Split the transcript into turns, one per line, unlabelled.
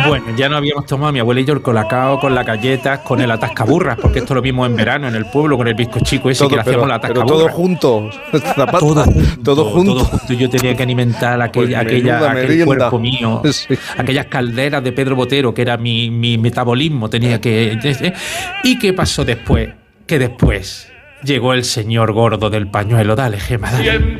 Bueno, ya no habíamos tomado mi abuela y yo el colacao con las galletas, con el atascaburras, porque esto lo vimos en verano en el pueblo con el bizcochico ese,
Todo,
que le hacíamos la
pero
atascaburra.
todo junto. Zapata,
Todo junto. Yo tenía que alimentar
Pues
aquel
menuda merienda.
cuerpo mío,
Sí.
aquellas calderas de Pedro Botero, que era mi metabolismo. Tenía que. ¿Y qué pasó después? Que después llegó el señor gordo del pañuelo. Dale, Gema, dale.